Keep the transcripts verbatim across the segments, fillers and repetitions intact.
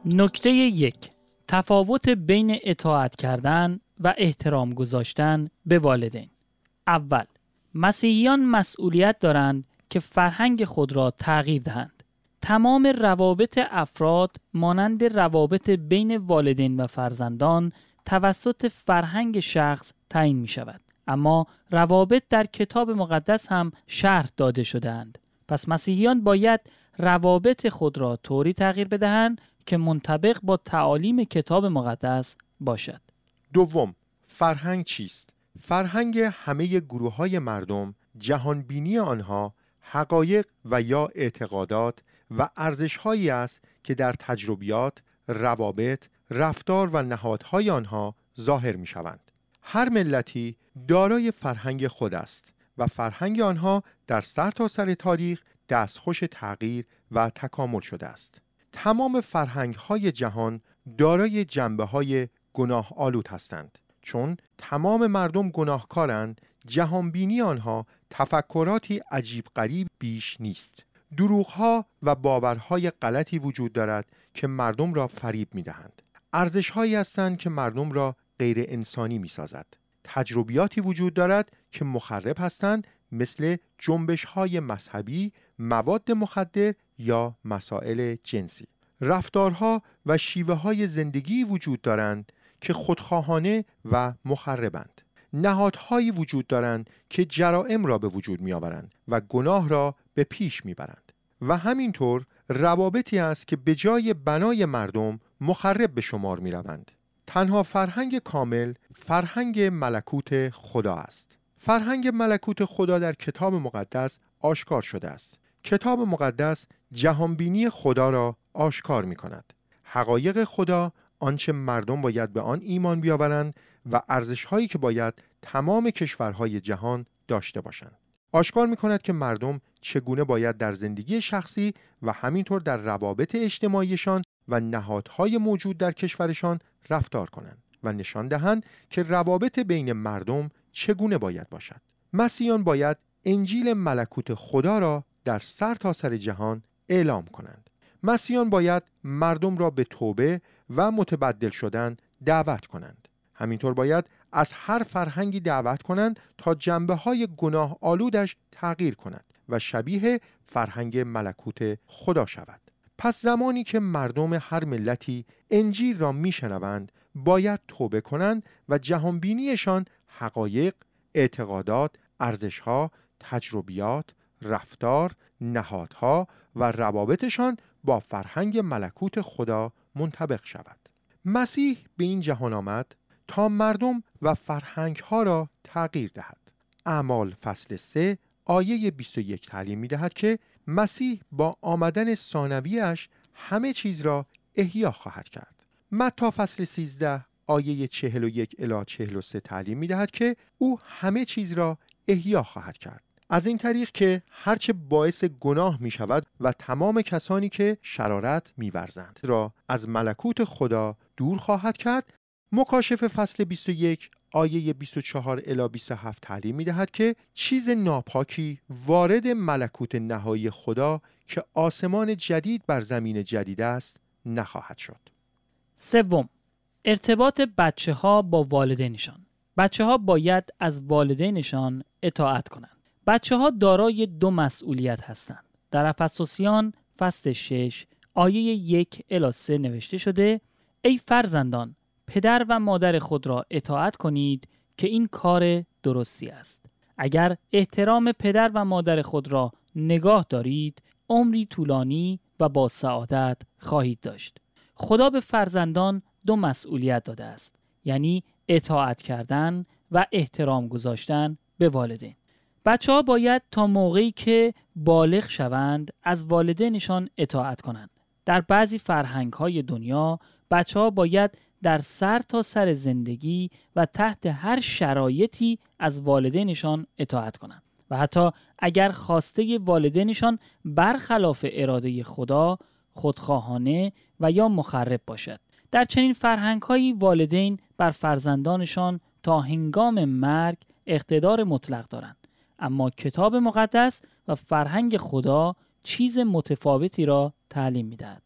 نکته یک، تفاوت بین اطاعت کردن و احترام گذاشتن به والدین. اول، مسیحیان مسئولیت دارند که فرهنگ خود را تغییر دهند. تمام روابط افراد مانند روابط بین والدین و فرزندان توسط فرهنگ شخص تعیین می شود. اما روابط در کتاب مقدس هم شرح داده شده‌اند. پس مسیحیان باید روابط خود را طوری تغییر بدهند که منطبق با تعالیم کتاب مقدس باشد. دوم، فرهنگ چیست؟ فرهنگ همه گروه‌های مردم، جهانبینی آنها، حقایق و یا اعتقادات و ارزش‌هایی است که در تجربیات، روابط، رفتار و نهادهای آنها ظاهر می‌شوند. هر ملتی دارای فرهنگ خود است و فرهنگ آنها در سرتاسر تاریخ دستخوش تغییر و تکامل شده است. تمام فرهنگ‌های جهان دارای جنبه‌های گناه آلود هستند. چون تمام مردم گناهکارند، جهانبینی آنها تفکراتی عجیب غریب بیش نیست. دروغ‌ها و باورهای غلطی وجود دارد که مردم را فریب می‌دهند. ارزش‌هایی هستند که مردم را غیر انسانی می‌سازد. تجربیاتی وجود دارد که مخرب هستند، مثل جنبش‌های مذهبی، مواد مخدر یا مسائل جنسی. رفتارها و شیوه‌های زندگی وجود دارند که خودخواهانه و مخربند. نهادهایی وجود دارند که جرائم را به وجود می‌آورند و گناه را به پیش می‌برند. و همینطور روابطی است که به جای بنای مردم مخرب به شمار می‌روند. تنها فرهنگ کامل فرهنگ ملکوت خدا است. فرهنگ ملکوت خدا در کتاب مقدس آشکار شده است. کتاب مقدس جهانبینی خدا را آشکار می‌کند. حقایق خدا، آنچه مردم باید به آن ایمان بیاورند و ارزش‌هایی که باید تمام کشورهای جهان داشته باشند. آشکار می‌کند که مردم چگونه باید در زندگی شخصی و همینطور در روابط اجتماعیشان و نهادهای موجود در کشورشان رفتار کنند و نشان دهند که روابط بین مردم چگونه باید باشد. مسیحیان باید انجیل ملکوت خدا را در سرتاسر جهان اعلام کنند. مسیحیان باید مردم را به توبه و متبدل شدن دعوت کنند. همینطور باید از هر فرهنگی دعوت کنند تا جنبه‌های گناه آلودش تغییر کند و شبیه فرهنگ ملکوت خدا شود. پس زمانی که مردم هر ملتی انجیل را میشنوند، باید توبه کنند و جهانبینیشان حقایق، اعتقادات، ارزش‌ها، تجربیات، رفتار، نهادها و روابطشان با فرهنگ ملکوت خدا منطبق شود. مسیح به این جهان آمد تا مردم و فرهنگ‌ها را تغییر دهد. اعمال فصل سه آیه بیست و یک تعلیم می‌دهد که مسیح با آمدن ثانویش همه چیز را احیا خواهد کرد. متی فصل سیزده آیه چهل و یک الی چهل و سه تعلیم می‌دهد که او همه چیز را احیا خواهد کرد. از این طریق که هرچه باعث گناه می شود و تمام کسانی که شرارت می ورزند را از ملکوت خدا دور خواهد کرد. مکاشفه فصل بیست و یک آیه بیست و چهار الی بیست و هفت تعلیم می دهد که چیز ناپاکی وارد ملکوت نهایی خدا که آسمان جدید بر زمین جدید است نخواهد شد. سوم، ارتباط بچه ها با والدینشان. بچه ها باید از والدینشان اطاعت کنند. بچه ها دارای دو مسئولیت هستند. در افسوسیان فصل شش آیه یک الی سه نوشته شده: ای فرزندان، پدر و مادر خود را اطاعت کنید که این کار درستی است. اگر احترام پدر و مادر خود را نگاه دارید، عمری طولانی و با سعادت خواهید داشت. خدا به فرزندان دو مسئولیت داده است، یعنی اطاعت کردن و احترام گذاشتن به والدین. بچه ها باید تا موقعی که بالغ شوند از والدینشان اطاعت کنند. در بعضی فرهنگ های دنیا بچه ها باید در سر تا سر زندگی و تحت هر شرایطی از والدینشان اطاعت کنند و حتی اگر خواسته والدینشان برخلاف اراده خدا، خودخواهانه و یا مخرب باشد. در چنین فرهنگ هایی والدین بر فرزندانشان تا هنگام مرگ اقتدار مطلق دارند. اما کتاب مقدس و فرهنگ خدا چیز متفاوتی را تعلیم می‌دهد.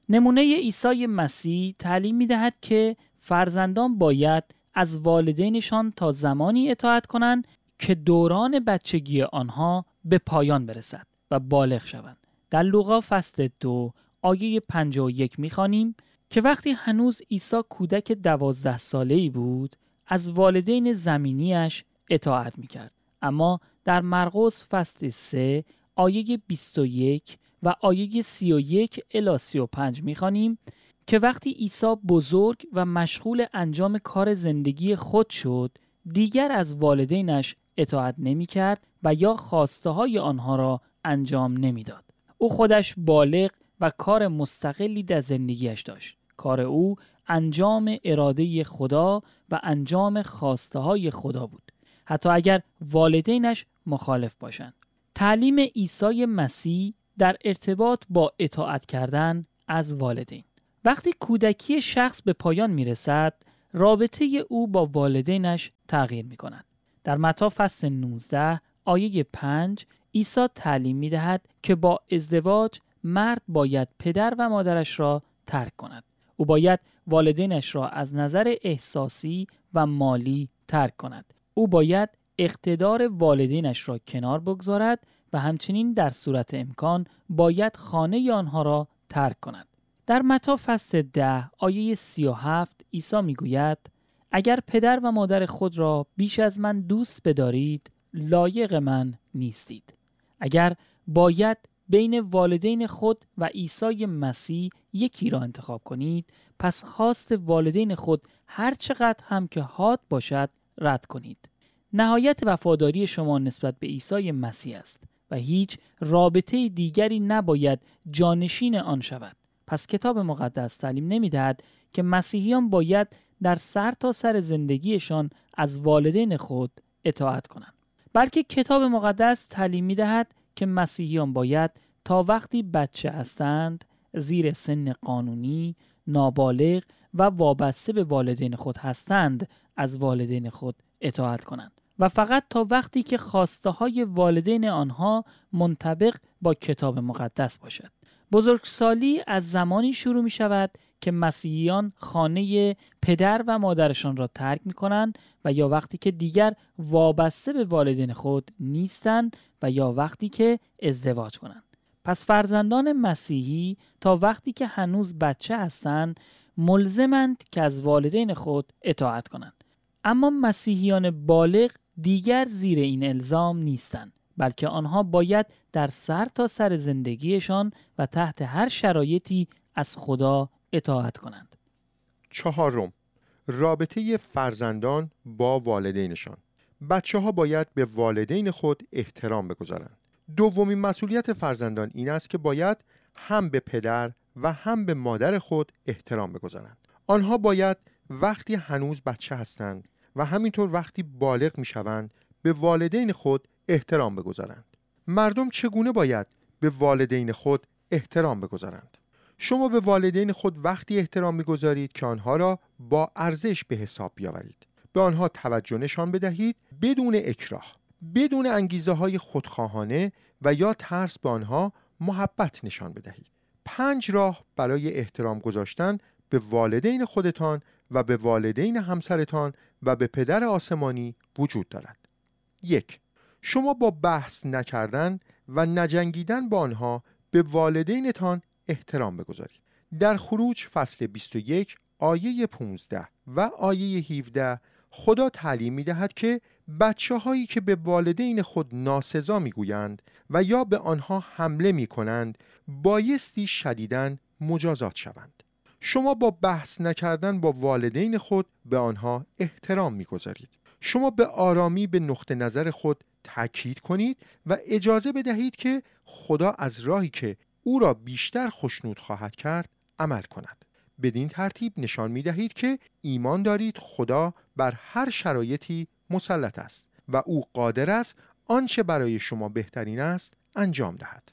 نمونه عیسی مسیح تعلیم می‌دهد که فرزندان باید از والدینشان تا زمانی اطاعت کنند که دوران بچگی آنها به پایان برسد و بالغ شوند. در لوقا فصل دو آیه پنجاه و یک می‌خوانیم که وقتی هنوز عیسی کودک دوازده ساله‌ای بود، از والدین زمینیش اطاعت می‌کرد. اما در مرقس فصل سه آیه بیست و یک و آیه سی و یک الی سی و پنج می‌خوانیم که وقتی عیسی بزرگ و مشغول انجام کار زندگی خود شد، دیگر از والدینش اطاعت نمی‌کرد و یا خواسته‌های آنها را انجام نمی‌داد. او خودش بالغ و کار مستقلی در زندگیش داشت. کار او انجام اراده خدا و انجام خواسته‌های خدا بود، حتی اگر والدینش مخالف باشند. تعلیم عیسی مسیح در ارتباط با اطاعت کردن از والدین. وقتی کودکی شخص به پایان میرسد، رابطه او با والدینش تغییر می‌کند. در متی فصل نوزده آیه پنج عیسی تعلیم می‌دهد که با ازدواج مرد باید پدر و مادرش را ترک کند. او باید والدینش را از نظر احساسی و مالی ترک کند. او باید اقتدار والدینش را کنار بگذارد و همچنین در صورت امکان باید خانه آنها را ترک کند. در متی فصل ده آیه سی و هفت عیسی میگوید اگر پدر و مادر خود را بیش از من دوست بدارید، لایق من نیستید. اگر باید بین والدین خود و عیسی مسیح یکی را انتخاب کنید، پس خواست والدین خود هر چقدر هم که حاد باشد رد کنید. نهایت وفاداری شما نسبت به عیسی مسیح است و هیچ رابطه دیگری نباید جانشین آن شود. پس کتاب مقدس تعلیم نمی‌دهد که مسیحیان باید در سر تا سر زندگیشان از والدین خود اطاعت کنند، بلکه کتاب مقدس تعلیم می‌دهد که مسیحیان باید تا وقتی بچه هستند، زیر سن قانونی، نابالغ و وابسته به والدین خود هستند، از والدین خود اطاعت کنند و فقط تا وقتی که خواسته های والدین آنها منطبق با کتاب مقدس باشد. بزرگسالی از زمانی شروع می شود که مسیحیان خانه پدر و مادرشان را ترک می کنند و یا وقتی که دیگر وابسته به والدین خود نیستند و یا وقتی که ازدواج کنند. پس فرزندان مسیحی تا وقتی که هنوز بچه هستند ملزمند که از والدین خود اطاعت کنند. اما مسیحیان بالغ دیگر زیر این الزام نیستند، بلکه آنها باید در سر تا سر زندگیشان و تحت هر شرایطی از خدا اطاعت کنند. چهارم، رابطه فرزندان با والدینشان. بچه ها باید به والدین خود احترام بگذارند. دومین مسئولیت فرزندان این است که باید هم به پدر و هم به مادر خود احترام بگذارند. آنها باید وقتی هنوز بچه هستند و همینطور وقتی بالغ می شوند به والدین خود احترام بگذارند. مردم چگونه باید به والدین خود احترام بگذارند؟ شما به والدین خود وقتی احترام می‌گذارید که آنها را با ارزش به حساب بیاورید. به آنها توجه نشان بدهید بدون اکراه، بدون انگیزه‌های خودخواهانه و یا ترس به آنها محبت نشان بدهید. پنج راه برای احترام گذاشتن به والدین خودتان و به والدین همسرتان و به پدر آسمانی وجود دارد. یک، شما با بحث نکردن و نجنگیدن با آنها به والدینتان احترام بگذارید. در خروج فصل بیست و یک آیه پانزده و آیه هفده خدا تعلیم می‌دهد که بچه هایی که به والدین خود ناسزا میگویند و یا به آنها حمله میکنند بایستی شدیداً مجازات شوند. شما با بحث نکردن با والدین خود به آنها احترام میگذارید. شما به آرامی به نقطه نظر خود تأکید کنید و اجازه بدهید که خدا از راهی که او را بیشتر خوشنود خواهد کرد عمل کند. بدین ترتیب نشان می دهید که ایمان دارید خدا بر هر شرایطی مسلط است و او قادر است آنچه برای شما بهترین است انجام دهد.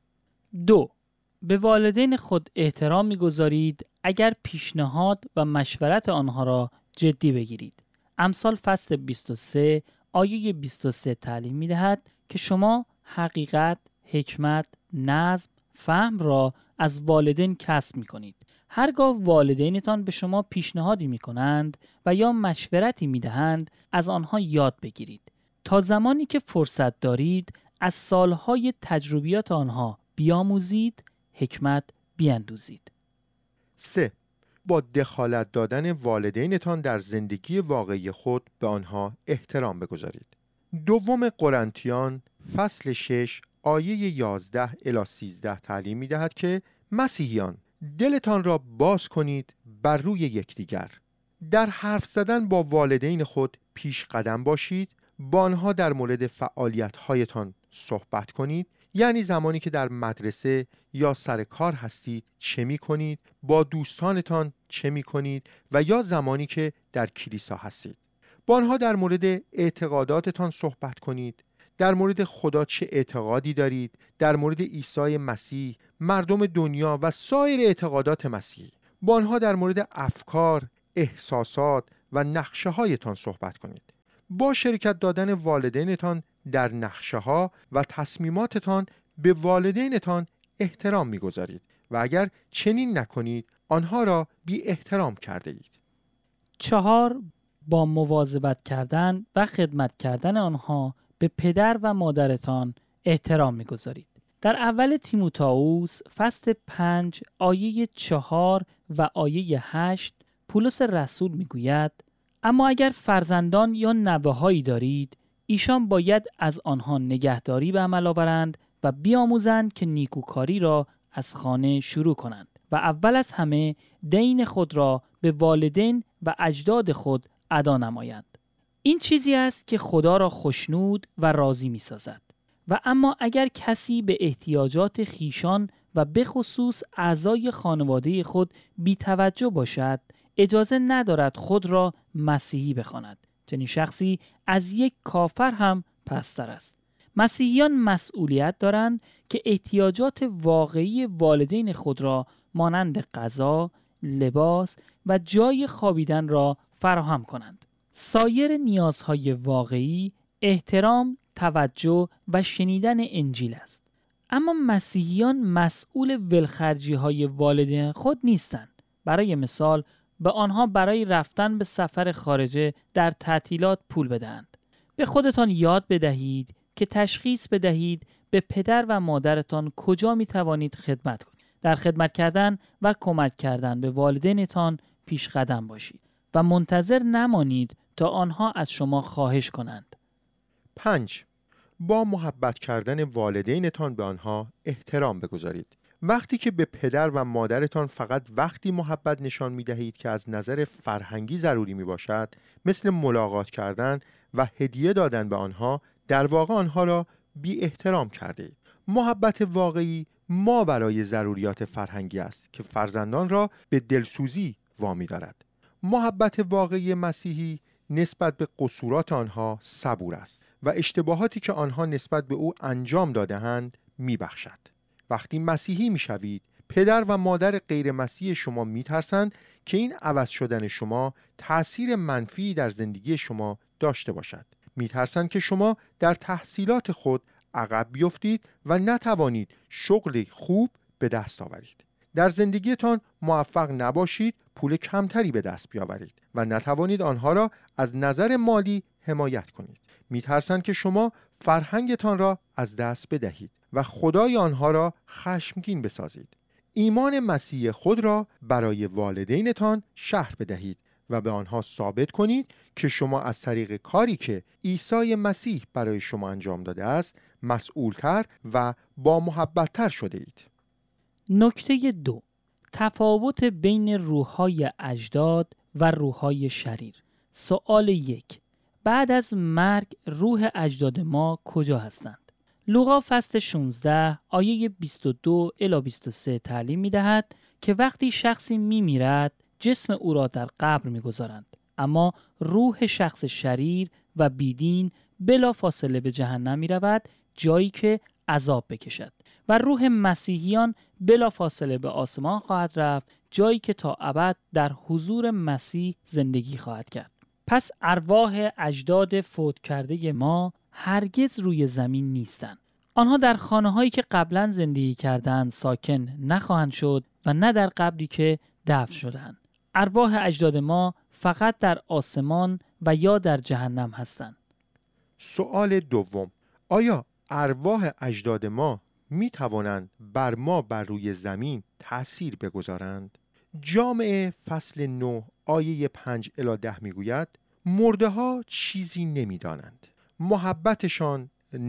دو، به والدین خود احترام می‌گذارید اگر پیشنهاد و مشورت آنها را جدی بگیرید. امثال فصل بیست و سه آیه بیست و سه تعلیم می‌دهد که شما حقیقت، حکمت، نظم، فهم را از والدین کسب می کنید. هرگاه والدینتان به شما پیشنهادی می کنند و یا مشورتی می دهند، از آنها یاد بگیرید. تا زمانی که فرصت دارید از سالهای تجربیات آنها بیاموزید، حکمت بیندوزید. سه. با دخالت دادن والدینتان در زندگی واقعی خود به آنها احترام بگذارید. دوم قرنتیان فصل شش آیه یازده الی سیزده تعلیم می دهد که مسیحیان دلتان را باز کنید بر روی یکدیگر. در حرف زدن با والدین خود پیش قدم باشید، با آنها در مورد فعالیت‌هایتان صحبت کنید، یعنی زمانی که در مدرسه یا سر کار هستید چه می کنید، با دوستانتان چه می کنید و یا زمانی که در کلیسا هستید. با آنها در مورد اعتقاداتتان صحبت کنید، در مورد خدا چه اعتقادی دارید، در مورد عیسی مسیح، مردم دنیا و سایر اعتقادات مسیحی. با آنها در مورد افکار، احساسات و نقشه هایتان صحبت کنید. با شرکت دادن والدینتان در نقشه ها و تصمیماتتان به والدینتان احترام می‌گذارید و اگر چنین نکنید آنها را بی احترام کرده اید. چهار، با مواظبت کردن و خدمت کردن آنها به پدر و مادرتان احترام می‌گذارید. در اول تیموتائوس فصل پنج آیه چهار و آیه هشت پولس رسول می‌گوید: اما اگر فرزندان یا نوه‌هایی دارید، ایشان باید از آنها نگهداری به عمل آورند و بیاموزند که نیکوکاری را از خانه شروع کنند و اول از همه دین خود را به والدین و اجداد خود ادا نمایند. این چیزی است که خدا را خوشنود و راضی می سازد. و اما اگر کسی به احتیاجات خیشان و به خصوص اعضای خانواده خود بی توجه باشد، اجازه ندارد خود را مسیحی بخواند. چنین شخصی از یک کافر هم پستر است. مسیحیان مسئولیت دارند که احتیاجات واقعی والدین خود را مانند غذا، لباس و جای خوابیدن را فراهم کنند. سایر نیازهای واقعی احترام، توجه و شنیدن انجیل است. اما مسیحیان مسئول ولخرجی های والدین خود نیستند. برای مثال به آنها برای رفتن به سفر خارجه در تعطیلات پول بدهند. به خودتان یاد بدهید که تشخیص بدهید به پدر و مادرتان کجا می توانید خدمت کنید. در خدمت کردن و کمک کردن به والدینتان پیش قدم باشید و منتظر نمانید تا آنها از شما خواهش کنند. پنج. با محبت کردن والدینتان به آنها احترام بگذارید. وقتی که به پدر و مادرتان فقط وقتی محبت نشان می دهید که از نظر فرهنگی ضروری می باشد، مثل ملاقات کردن و هدیه دادن به آنها، در واقع آنها را بی احترام کرده اید. محبت واقعی ما برای ضروریات فرهنگی است که فرزندان را به دلسوزی وامی دارد. محبت واقعی مسیحی نسبت به قصورات آنها صبور است و اشتباهاتی که آنها نسبت به او انجام داده‌اند می‌بخشد. وقتی مسیحی می‌شوید، پدر و مادر غیر مسیحی شما می‌ترسند که این عوض شدن شما تأثیر منفی در زندگی شما داشته باشد. می‌ترسند که شما در تحصیلات خود عقب بیفتید و نتوانید شغل خوب به دست آورید. در زندگیتان موفق نباشید، پول کمتری به دست بیاورید و نتوانید آنها را از نظر مالی حمایت کنید. می‌ترسند که شما فرهنگتان را از دست بدهید و خدای آنها را خشمگین بسازید. ایمان مسیح خود را برای والدینتان شرح بدهید و به آنها ثابت کنید که شما از طریق کاری که عیسی مسیح برای شما انجام داده است مسئولتر و با محبتتر شده اید. نکته دو، تفاوت بین روح‌های اجداد و روح‌های شریر. سوال یک، بعد از مرگ روح اجداد ما کجا هستند؟ لوقا فصل شانزده آیه بیست و دو الی بیست و سه تعلیم می‌دهد که وقتی شخصی می‌میرد جسم او را در قبر می‌گذارند، اما روح شخص شریر و بیدین بلا فاصله به جهنم می‌رود، جایی که عذاب بکشد، و روح مسیحیان بلا فاصله به آسمان خواهد رفت، جایی که تا ابد در حضور مسیح زندگی خواهد کرد. پس ارواح اجداد فوت کرده ما هرگز روی زمین نیستند. آنها در خانه‌هایی که قبلا زندگی کردند ساکن نخواهند شد و نه در قبری که دفن شدند. ارواح اجداد ما فقط در آسمان و یا در جهنم هستند. سوال دوم، آیا ارواح اجداد ما می توانند بر ما بر روی زمین تأثیر بگذارند؟ جامعه فصل نه آیه پنج الی ده می گوید مرده ها چیزی نمی دانند. محبتشان،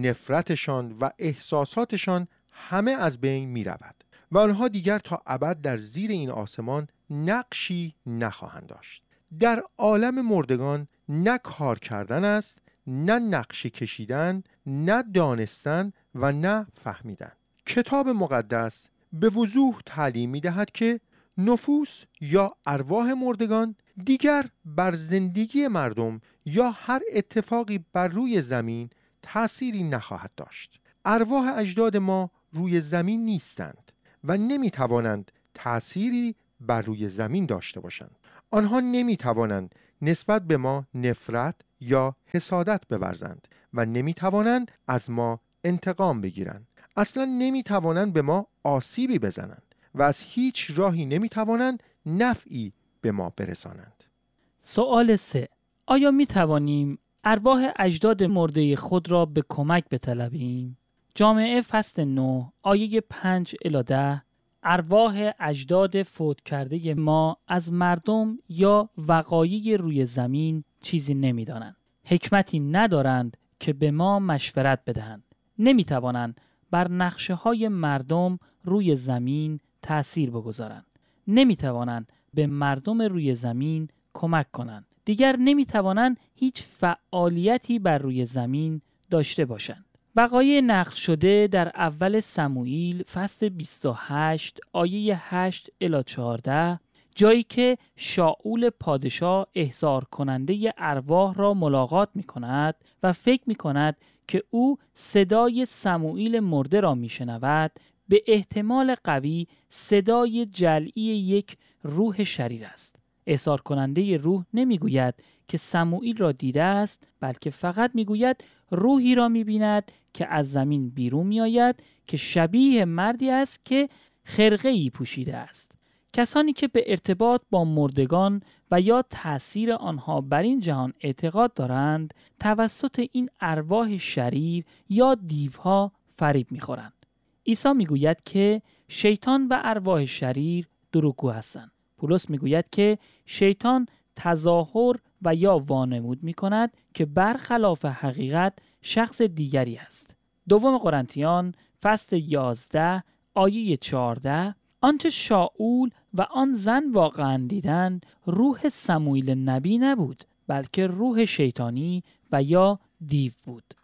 نفرتشان و احساساتشان همه از بین می رود و آنها دیگر تا ابد در زیر این آسمان نقشی نخواهند داشت. در عالم مردگان نه کار کردن است، نه نقشه کشیدن، نه دانستن و نه فهمیدن. کتاب مقدس به وضوح تعلیم می دهد که نفوس یا ارواح مردگان دیگر بر زندگی مردم یا هر اتفاقی بر روی زمین تأثیری نخواهد داشت. ارواح اجداد ما روی زمین نیستند و نمی توانند تأثیری بر روی زمین داشته باشند. آنها نمی توانند نسبت به ما نفرت یا حسادت بورزند و نمی توانند از ما انتقام بگیرند. اصلا نمی توانند به ما آسیبی بزنند و از هیچ راهی نمی توانند نفعی به ما برسانند. سوال سه، آیا می توانیم ارواح اجداد مرده خود را به کمک بطلبیم؟ جامعه فصل نه آیه پنج الی ده ارواح اجداد فوت کرده ما از مردم یا وقایع روی زمین چیزی نمی دانند. حکمتی ندارند که به ما مشورت بدهند. نمی توانند بر نقشه های مردم روی زمین تأثیر بگذارند. نمی توانند به مردم روی زمین کمک کنند. دیگر نمی توانند هیچ فعالیتی بر روی زمین داشته باشند. وقایع نقل شده در اول سموئیل فصل بیست و هشت آیه هشت الی چهارده جایی که شاول پادشاه احضار کننده ارواح را ملاقات می کند و فکر می کند که او صدای سموئیل مرده را می شنود، به احتمال قوی صدای جلعی یک روح شریر است. احضار کننده روح نمی گوید که سموئیل را دیده است، بلکه فقط می گوید روحی را می بیند که از زمین بیرون می آید که شبیه مردی است که خرقه‌ای پوشیده است. کسانی که به ارتباط با مردگان و یا تأثیر آنها بر این جهان اعتقاد دارند، توسط این ارواح شریر یا دیوها فریب می خورند. عیسی می گوید که شیطان و ارواح شریر دروغگو هستند. پولس می گوید که شیطان تظاهر و یا وانمود می کند که برخلاف حقیقت شخص دیگری است. دوم قرنتیان فصل یازده آیه چهارده آنچه شاول و آن زن واقعا دیدند روح سموئیل نبی نبود، بلکه روح شیطانی و یا دیو بود.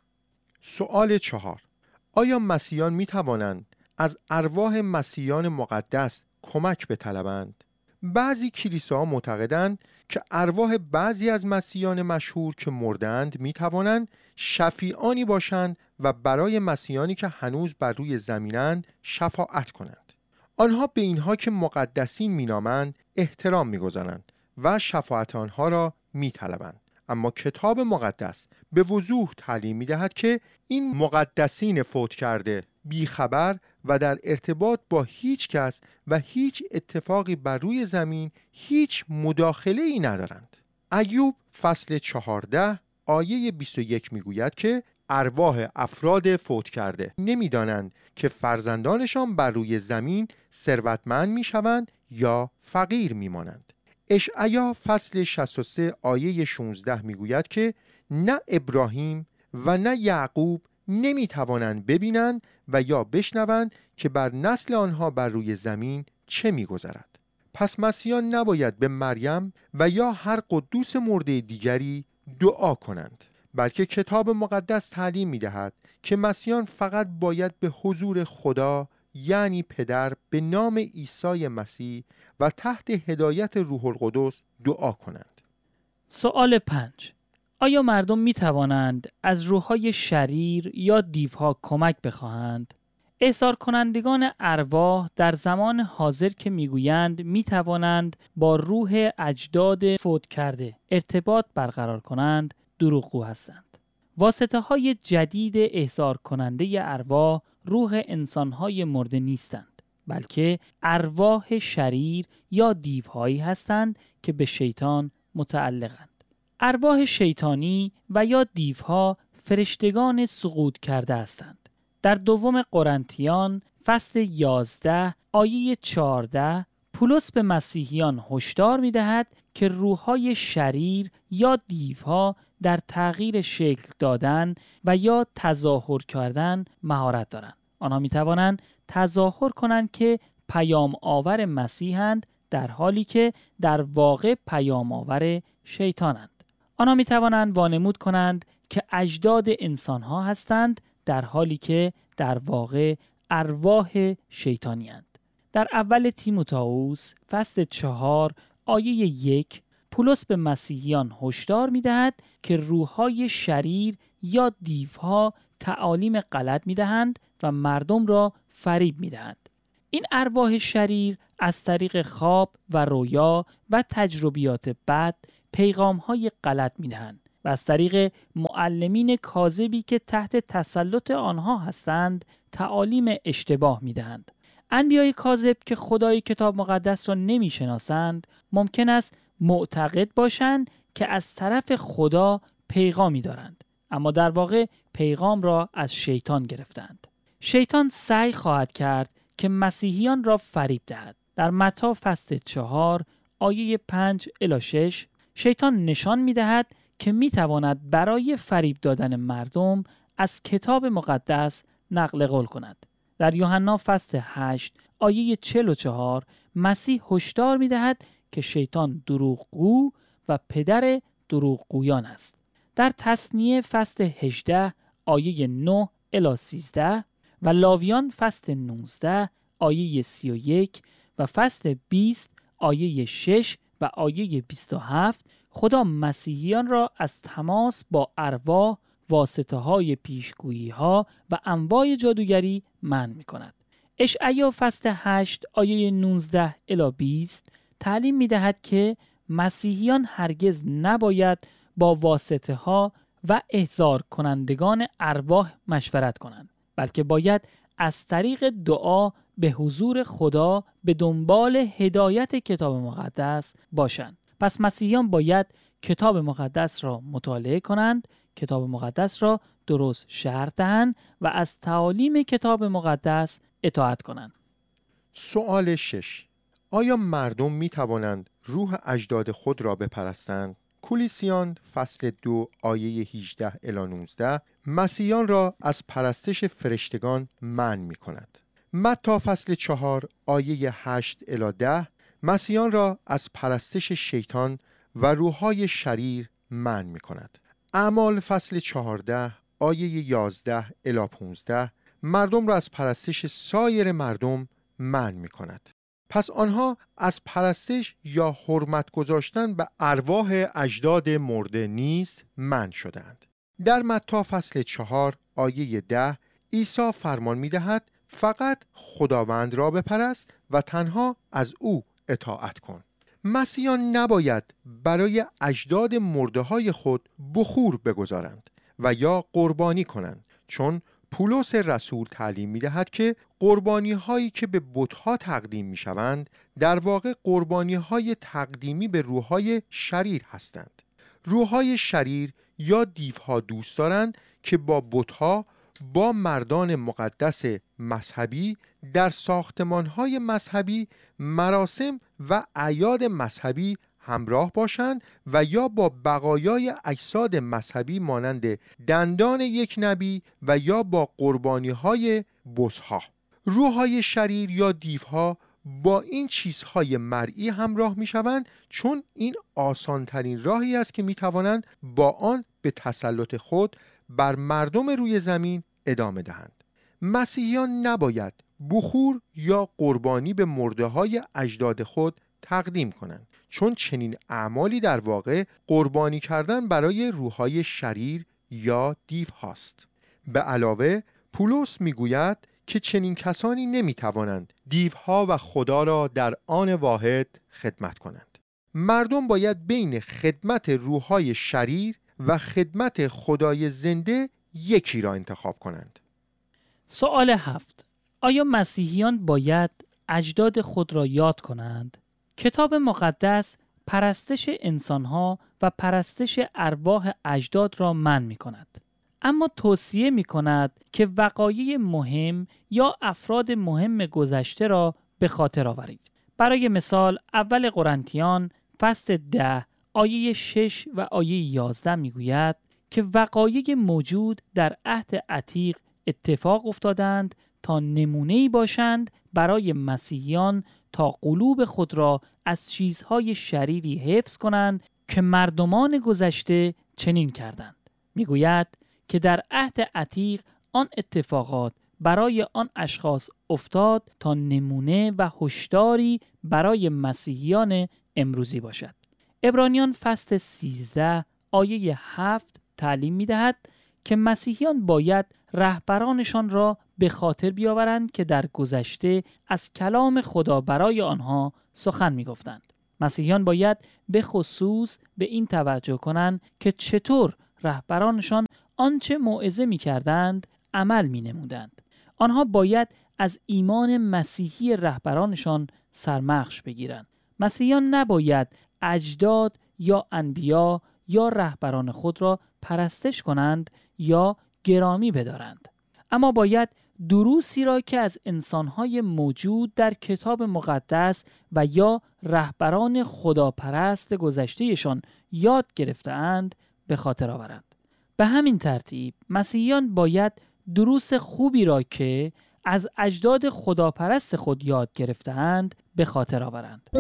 سوال چهار، آیا مسیحیان می توانند از ارواح مسیحیان مقدس کمک بطلبند؟ بعضی کلیساها معتقدند که ارواح بعضی از مسیحیان مشهور که مردند می توانند شفیعانی باشند و برای مسیحیانی که هنوز بر روی زمینند شفاعت کنند. آنها به اینها که مقدسین می نامند احترام می گذارند و شفاعت آنها را می طلبند. اما کتاب مقدس به وضوح تعلیم می دهد که این مقدسین فوت کرده بیخبر و در ارتباط با هیچ کس و هیچ اتفاقی بر روی زمین هیچ مداخله ای ندارند. ایوب فصل چهارده آیه بیست و یک می گوید که ارواح افراد فوت کرده نمی دانند که فرزندانشان بر روی زمین ثروتمند می شوند یا فقیر می مانند. اشعیا فصل شصت و سه آیه شانزده می گوید که نه ابراهیم و نه یعقوب نمی توانند ببینند و یا بشنوند که بر نسل آنها بر روی زمین چه می گذرد. پس مسیحیان نباید به مریم و یا هر قدوس مرده دیگری دعا کنند، بلکه کتاب مقدس تعلیم می دهد که مسیحیان فقط باید به حضور خدا یعنی پدر به نام عیسی مسیح و تحت هدایت روح القدس دعا کنند. سوال پنج، آیا مردم می توانند از روح‌های شریر یا دیوها کمک بخواهند؟ احضار کنندگان ارواح در زمان حاضر که میگویند می توانند با روح اجداد فوت کرده ارتباط برقرار کنند، دروغگو هستند. واسطه های جدید احضار کننده ارواح روح انسانهای مرده نیستند، بلکه ارواح شریر یا دیوهایی هستند که به شیطان متعلقند. ارواح شیطانی و یا دیوها فرشتگان سقوط کرده هستند. در دوم قرنتیان فصل یازده آیه چهارده پولس به مسیحیان هشدار می‌دهد که روح‌های شریر یا دیوها در تغییر شکل دادن و یا تظاهر کردن مهارت دارند. آنها می‌توانند تظاهر کنند که پیام آور مسیحند در حالی که در واقع پیام آور شیطانند. آنها می‌توانند وانمود کنند که اجداد انسان‌ها هستند در حالی که در واقع ارواح شیطانی اند. در اول تیموتائوس فصل چهار آیه یک پولس به مسیحیان هشدار می‌دهد که روح‌های شریر یا دیوها تعالیم غلط می‌دهند و مردم را فریب می‌دهند. این ارواح شریر از طریق خواب و رویا و تجربیات بد پیغام‌های غلط می‌دهند و از طریق معلمین کاذبی که تحت تسلط آنها هستند تعالیم اشتباه می‌دهند. انبیای کاذب که خدای کتاب مقدس را نمی‌شناسند ممکن است معتقد باشند که از طرف خدا پیغامی دارند، اما در واقع پیغام را از شیطان گرفتند. شیطان سعی خواهد کرد که مسیحیان را فریب دهد. در متی فصل چهار آیه پنج الی شش شیطان نشان می‌دهد که می‌تواند برای فریب دادن مردم از کتاب مقدس نقل قول کند. در یوحنا فصل هشت آیه چهل و چهار مسیح هشدار می‌دهد که شیطان دروغگو و پدر دروغگویان است. در تثنیه فصل هجده آیه نه الی سیزده و لاویان فصل نوزده آیه سی و یک و فصل بیست آیه شش و آیه بیست و هفت خدا مسیحیان را از تماس با ارواح، واسطه های پیشگویی ها و انواع جادوگری منع می کند. اشعیا فصل هشت آیه نوزده الی بیست تعلیم می دهد که مسیحیان هرگز نباید با واسطه ها و احضار کنندگان ارواح مشورت کنند، بلکه باید از طریق دعا به حضور خدا به دنبال هدایت کتاب مقدس باشند. پس مسیحیان باید کتاب مقدس را مطالعه کنند، کتاب مقدس را درست شرح دهند و از تعالیم کتاب مقدس اطاعت کنند. سوال شش. آیا مردم می توانند روح اجداد خود را بپرستند؟ کلیسیان فصل دو آیه هجده الی نوزده مسیحیان را از پرستش فرشتگان منع می کند. متی فصل چهار آیه هشت الی ده مسیحیان را از پرستش شیطان و روح‌های شریر منع می کند. اعمال فصل چهارده آیه یازده الی پانزده مردم را از پرستش سایر مردم منع می کند. پس آنها از پرستش یا حرمت گذاشتن به ارواح اجداد مرده نیز منع شدند. در متی فصل چهار آیه ده عیسی فرمان می دهد فقط خداوند را بپرست و تنها از او اطاعت کن. مسیحیان نباید برای اجداد مرده های خود بخور بگذارند و یا قربانی کنند، چون پولس رسول تعلیم می دهد که قربانی هایی که به بت‌ها تقدیم می شوند در واقع قربانی های تقدیمی به روح‌های شریر هستند. روح‌های شریر یا دیوها دوست دارند که با بت‌ها، با مردان مقدس مذهبی در ساختمان‌های مذهبی، مراسم و اعیاد مذهبی همراه باشند و یا با بقایای اجساد مذهبی مانند دندان یک نبی و یا با قربانی‌های بزها. روح‌های شریر یا دیوها با این چیزهای مرئی همراه می‌شوند، چون این آسان‌ترین راهی است که می‌توانند با آن به تسلط خود بر مردم روی زمین ادامه دهند. مسیحیان نباید بخور یا قربانی به مرده‌های اجداد خود تقدیم کنند، چون چنین اعمالی در واقع قربانی کردن برای روح‌های شریر یا دیو هاست. به علاوه پولس میگوید که چنین کسانی نمیتوانند دیوها و خدا را در آن واحد خدمت کنند. مردم باید بین خدمت روح‌های شریر و خدمت خدای زنده یکی را انتخاب کنند. سوال هفت. آیا مسیحیان باید اجداد خود را یاد کنند؟ کتاب مقدس پرستش انسانها و پرستش ارواح اجداد را منع می کند. اما توصیه می کند که وقایع مهم یا افراد مهم گذشته را به خاطر آورید. برای مثال اول قرنتیان فصل ده آیه شش و آیه یازده می گوید که وقایع موجود در عهد عتیق اتفاق افتادند تا نمونه‌ای باشند برای مسیحیان تا قلوب خود را از چیزهای شریری حفظ کنند که مردمان گذشته چنین کردند. میگوید که در عهد عتیق آن اتفاقات برای آن اشخاص افتاد تا نمونه و هشداری برای مسیحیان امروزی باشد. عبرانیان فصل سیزده آیه هفت تعلیم می‌دهد که مسیحیان باید رهبرانشان را به خاطر بیاورند که در گذشته از کلام خدا برای آنها سخن می‌گفتند. مسیحیان باید به خصوص به این توجه کنند که چطور رهبرانشان آنچه موعظه می‌کردند عمل می‌نمودند. آنها باید از ایمان مسیحی رهبرانشان سرمخش بگیرند. مسیحیان نباید اجداد یا انبیا یا رهبران خود را پرستش کنند یا گرامی بدارند، اما باید دروسی را که از انسانهای موجود در کتاب مقدس و یا رهبران خداپرست گذشتهشان یاد گرفته‌اند به خاطر آورند. به همین ترتیب مسیحیان باید دروس خوبی را که از اجداد خداپرست خود یاد گرفته‌اند به خاطر آورند.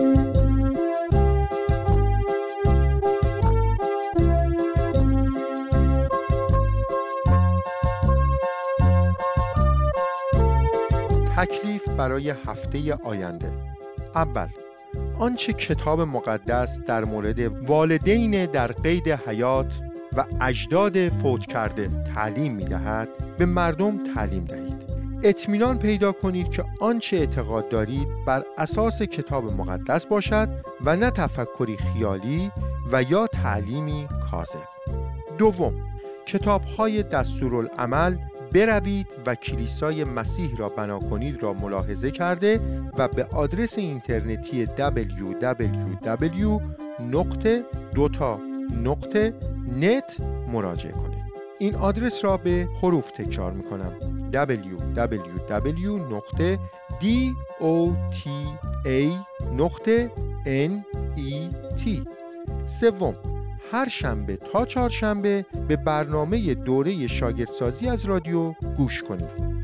تکلیف برای هفته آینده. اول، آنچه کتاب مقدس در مورد والدین در قید حیات و اجداد فوت کرده تعلیم می‌دهد به مردم تعلیم دهید. اطمینان پیدا کنید که آنچه اعتقاد دارید بر اساس کتاب مقدس باشد و نه تفکری خیالی و یا تعلیمی کاذب. دوم، کتاب‌های دستورالعمل بروید و کلیسای مسیح را بنا کنید را ملاحظه کرده و به آدرس اینترنتی دبلیو دبلیو دبلیو نقطه دوتا نقطه نت مراجعه کنید. این آدرس را به حروف تکرار می کنم: دبلیو دبلیو دبلیو نقطه دوتا نقطه نت. سوم، هر شنبه تا چهارشنبه به برنامه دوره شاگردسازی از رادیو گوش کنید.